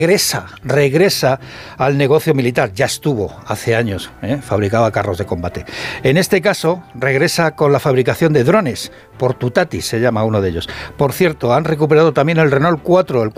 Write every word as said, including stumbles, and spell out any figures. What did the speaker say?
regresa, regresa al negocio militar. Ya estuvo hace años, ¿eh? fabricaba carros de combate. En este caso, regresa con la fabricación de drones. Portutatis se llama uno de ellos. Por cierto, han recuperado también el Renault cuatro, el